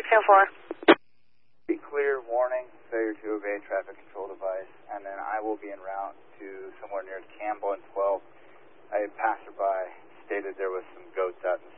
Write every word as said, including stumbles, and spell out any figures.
ten four. Be clear, warning, failure to obey traffic control device, and then I will be en route to somewhere near Campbell and twelve. A passerby stated there was some goats out in the